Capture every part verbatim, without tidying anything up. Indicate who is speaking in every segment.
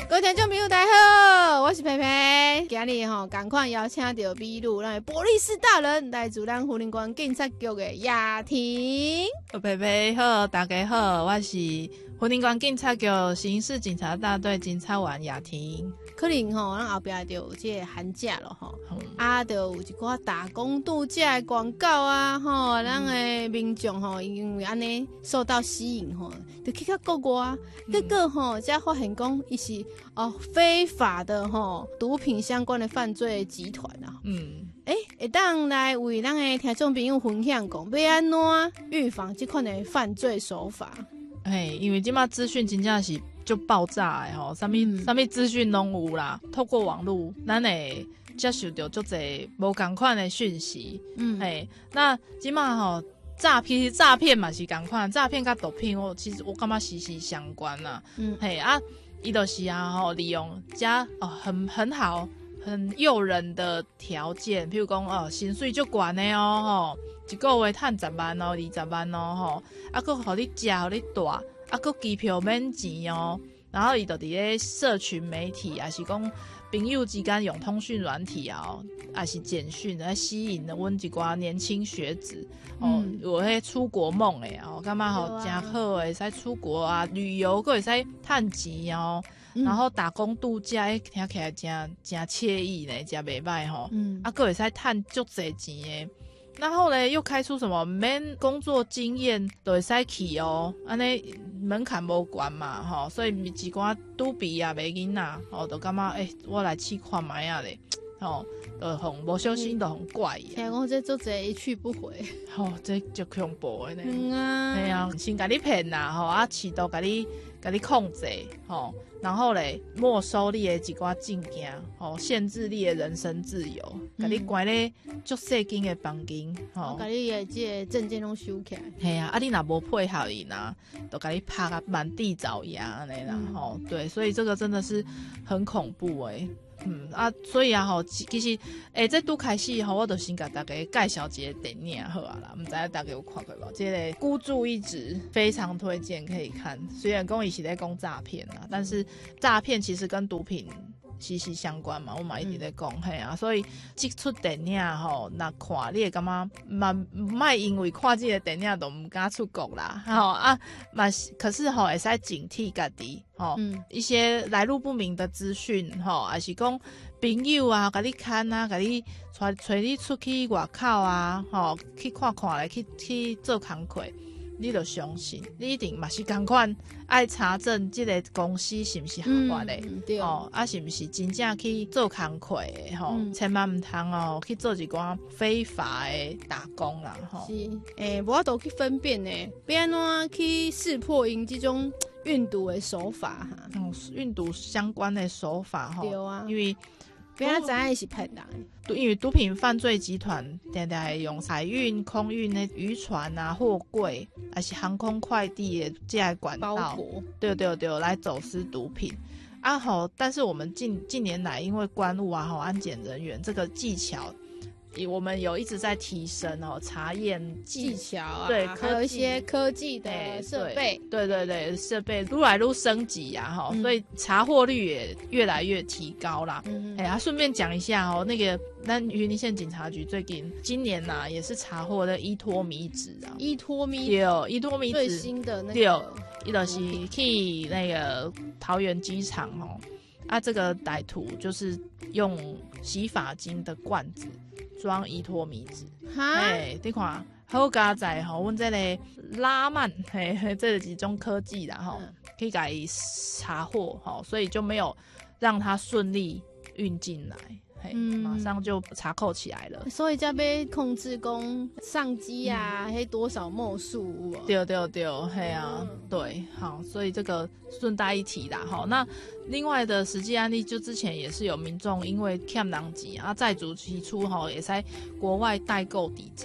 Speaker 1: 各位听众朋友大家好，我是培培。今日吼赶快邀请到秘鲁咱的波利斯大人，来自咱云林县警察局的雅婷。
Speaker 2: 培培好，大家好，我是云林县警察局刑事警察大队警察员雅婷。
Speaker 1: 可能吼，咱后壁就有这个寒假了吼，
Speaker 2: 嗯、
Speaker 1: 啊，就有一寡打工度假的广告啊，吼，咱的民众吼，因为安尼受到吸引吼，就去到国外啊，结果吼，才发现讲伊是哦非法的吼毒品相关的犯罪集团啊。
Speaker 2: 嗯，
Speaker 1: 诶、欸，会当来为咱的听众朋友分享讲，要安怎预防这款的犯罪手法？
Speaker 2: 嘿，因为即马资讯真正是就爆炸的吼，啥物啥物资讯拢有啦，透过网络，咱会接受到足侪无共款的讯息。嗯，嘿，那即马吼诈骗诈骗嘛是共款，诈骗甲毒品我其实我感觉息息相关啦。嗯，嘿啊，伊就是啊吼，利用加哦很很好。很诱人的条件，譬如讲哦，薪水就悬的哦，吼，一个月赚十万哦，二十万哦，吼，啊，佮互你食，互你住，啊，佮机票免钱哦，然后伊就伫咧社群媒体，也是讲朋友之间用通讯软体啊，也是简讯来吸引了阮一寡年轻学子哦，嗯、有迄出国梦诶哦，感觉吼真好诶，使出国啊，旅游佮会使趁钱哦。然后打工度假，诶，听起来真真惬意呢，真袂歹吼。嗯，啊，佮会使趁足侪钱诶。然后咧，又开出什么免工作经验都会使去哦，安尼门槛无悬嘛，吼，所以一寡拄毕业的囡仔，吼，就感觉诶、欸，我来试看卖啊咧，吼，就很无小心，就很怪伊。
Speaker 1: 听讲这做侪一去不回，
Speaker 2: 吼，这就恐怖的呢。
Speaker 1: 嗯啊，
Speaker 2: 系啊，先甲你骗啦，吼，啊，试图甲你甲你控制，吼。然后咧，没收你的一寡证件，吼，限制你的人身自由，甲、嗯、你关咧足细间的房间，吼，
Speaker 1: 甲你的这个证件拢收起来。
Speaker 2: 系啊，啊你若无配合伊呐，都甲你拍啊满地找牙安尼啦，吼、嗯，对，所以这个真的是很恐怖诶、欸。嗯啊，所以啊吼，其实诶，这拄开始吼，我就先甲大家介绍一个电影好啊啦，唔知大家有看过无？这个孤注一掷非常推荐可以看，虽然跟伊是在讲诈骗啦，但是诈骗其实跟毒品息息相关嘛，我嘛一直在讲嘿、嗯、啊，所以这出电影吼，那看你会感觉嘛，莫因为看这个电影都唔敢出国啦，吼啊嘛，可是吼会使警惕家己吼、嗯，一些来路不明的资讯吼，还是讲朋友啊，甲你牵啊，甲你带带你出去外口啊，吼去看看咧，去去做工课。你就相信，你一定嘛是同款爱查证这个公司是不是合法的、嗯、对哦，啊是不是真正去做工课的吼、嗯，千万唔通哦去做一寡非法的打工啦吼。
Speaker 1: 是，诶、欸，无法度去分辨呢，要安怎去识破因这种运毒的手法哈？
Speaker 2: 嗯，运毒相关的手法吼，
Speaker 1: 对啊，
Speaker 2: 因为。
Speaker 1: 不要知影是骗人，
Speaker 2: 因为毒品犯罪集团常常会用海运、空运的渔船啊、货柜，还是航空快递的这些管道，对对对，来走私毒品。啊好，但是我们近近年来，因为关务啊、好安检人员这个技巧。我们有一直在提升哦，查验
Speaker 1: 技巧啊，
Speaker 2: 对，
Speaker 1: 还有一些科技的设备，
Speaker 2: 对对对，设备愈来愈升级呀、啊、哈、嗯，所以查获率也越来越提高啦。嗯，哎呀，顺便讲一下哦，那个咱云林县警察局最近今年呐、啊、也是查获了依托米脂啊，
Speaker 1: 依托米
Speaker 2: 对，依托米脂
Speaker 1: 最新的那个，
Speaker 2: 对，伊就是去那个桃园机场哦，啊，这个歹徒就是用洗发精的罐子。装依托米脂，嘿，你看好加在吼，阮这个拉曼，嘿嘿，这几种科技啦吼，可以给查获吼，所以就没有让它顺利运进来。嘿、嗯，马上就查扣起来了。
Speaker 1: 所以才要控制讲上机啊，迄、嗯、多少墨数？
Speaker 2: 对对对，嘿啊，嗯、对，好，所以这个顺带一提啦，哈。那另外的实际案例，就之前也是有民众因为欠人钱啊，债主提出哈，也在国外代购抵债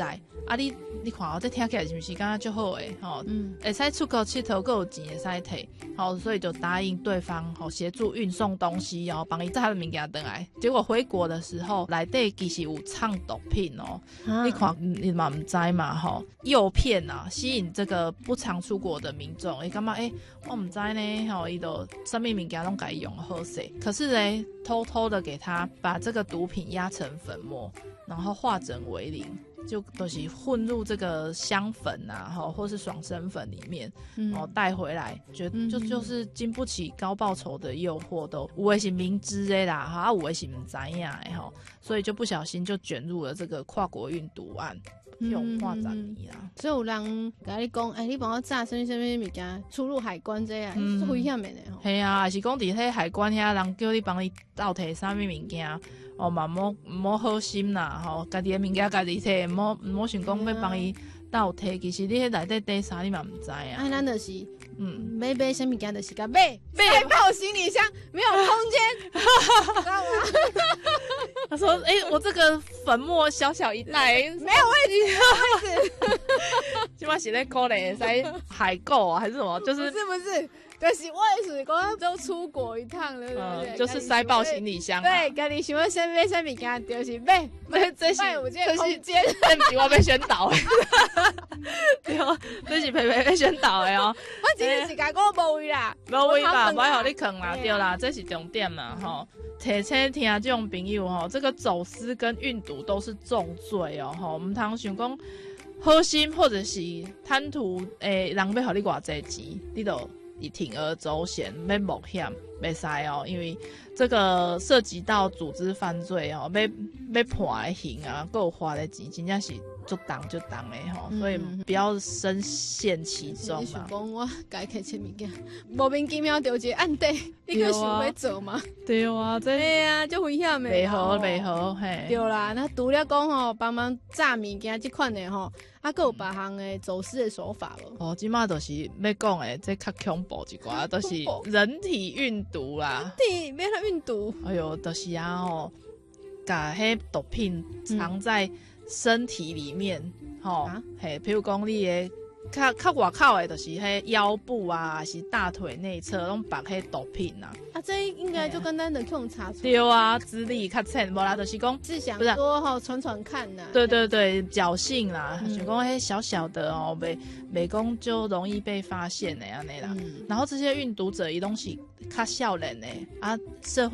Speaker 2: 啊你你看哦，这听起来是不是感觉就好诶？吼、哦，嗯，会使出国佚佗，还有钱会使摕，好，所以就答应对方，好协助运送东西，然后帮伊载物件回来。结果回国的时候，内底其实有藏毒品哦。啊、你看，你嘛唔知嘛？吼、哦，诱骗啊，吸引这个不常出国的民众，伊感觉诶，我唔知呢，吼、哦，伊都什么物件拢改用好势，可是呢，偷偷的给他把这个毒品压成粉末，然后化整为零。就都是混入这个香粉啊，或是爽身粉里面，嗯、然后带回来，觉得就就是经不起高报酬的诱惑，都有的是明知的啦，哈，有的是不知道的哈，所以就不小心就卷入了这个跨国运毒案。用化展你啦，
Speaker 1: 所以有人跟你讲，哎、欸，你帮我炸什么什么物件出入海关这样，是危险的呢。
Speaker 2: 系啊，还是讲伫迄海关遐人叫你帮你倒摕啥物物件，哦嘛，莫莫好心啦，吼，家己的物件家己摕，莫莫想讲要帮伊倒摕，其实你迄内底底啥你嘛唔知啊。
Speaker 1: 哎，咱就是，嗯，买买什么物件就是甲买买爆行李箱，没有空间，知道吗？
Speaker 2: 他说：“哎、欸，我这个粉末小小一袋，
Speaker 1: 没有问题，
Speaker 2: 起码是在可能在海购啊，还是什么？就是
Speaker 1: 不是不是，就是我是讲都出国一趟了，对不对？
Speaker 2: 嗯、就是塞爆行李箱、啊。
Speaker 1: 对，跟你想要先买什么物件，就是买买这些，有这个空间，
Speaker 2: 这不是我被宣导的，对哦，这是培培被宣导的哦。
Speaker 1: 我只是甲讲无位啦，
Speaker 2: 无位吧，不要互你坑啦，对啦，这是重点嘛，吼。”提醒听这种朋友吼，这个走私跟运毒都是重罪哦吼，唔通想讲好心或者是贪图诶人要互你偌济钱，你就铤而走险，要冒险，袂使哦，因为这个涉及到组织犯罪哦，要要判的刑啊，还有花的钱，真正是就重就重的吼，所以不要深陷其中嘛。
Speaker 1: 想讲我改开切物件，莫名其妙就一个案底，你个想要做吗？
Speaker 2: 对啊，这
Speaker 1: 对啊，就危险的。
Speaker 2: 袂好袂好，嘿。
Speaker 1: 对啦，那除了讲吼帮忙炸物件这款的吼，啊，还有别项的走私的手法咯。
Speaker 2: 哦，即马就是要讲的，这较恐怖一寡，都、就是人体运毒啦。
Speaker 1: 体要来运毒？
Speaker 2: 哎呦，就是啊吼，把迄毒品藏在身体里面，吼、嗯，嘿、啊，譬如讲你的。较较外口的，就是迄腰部啊，还是大腿内侧拢绑迄毒品啊。
Speaker 1: 啊，这应该就跟咱的用查出。
Speaker 2: 对啊，资历较浅，无啦，就是讲
Speaker 1: 是想说吼传传看呐。
Speaker 2: 对对对，侥幸啦，想讲迄小小的哦，袂袂讲就容易被发现的安尼啦。嗯、然后这些运毒者伊拢是较少年的啊，社